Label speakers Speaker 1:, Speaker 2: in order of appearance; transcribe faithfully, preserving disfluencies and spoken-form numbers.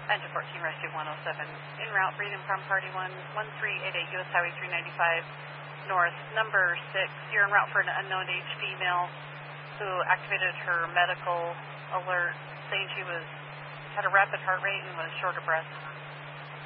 Speaker 1: Engine fourteen, Rescue one oh seven, en route, Freedom from Party one, one three eight eight, U S Highway three ninety-five, North, number six. You're en route for an unknown age female who activated her medical alert, saying she was had a rapid heart rate and was short of breath.